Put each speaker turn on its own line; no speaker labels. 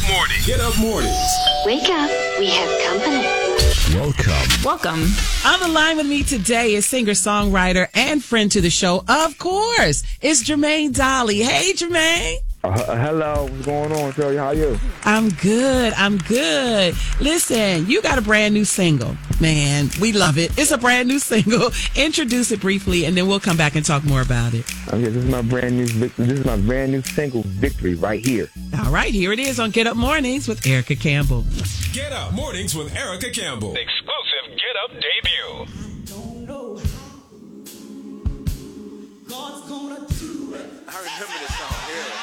morning. Get up mornings.
Wake up. We have company.
Welcome. On the line with me today is singer-songwriter and friend to the show, of course, it's Jermaine Dolly. Hey, Jermaine.
Hello, what's going on, Shirley? How are you?
I'm good. Listen, you got a brand new single. Man, we love it. It's a brand new single. Introduce it briefly, and then we'll come back and talk more about it.
Okay, this is my brand new single, Victory, right here.
All right, here it is on Get Up Mornings with Erica Campbell.
Get up mornings with Erica Campbell. Exclusive Get Up debut.
Don't know how God's gonna do it.
I remember this